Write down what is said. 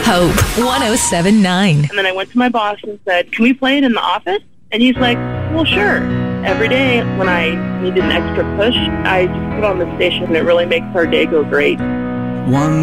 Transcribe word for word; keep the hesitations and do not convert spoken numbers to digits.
Hope one oh seven point nine. And then I went to my boss and said, can we play it in the office? And he's like, well, sure. Every day when I needed an extra push, I just put on the station and it really makes our day go great. One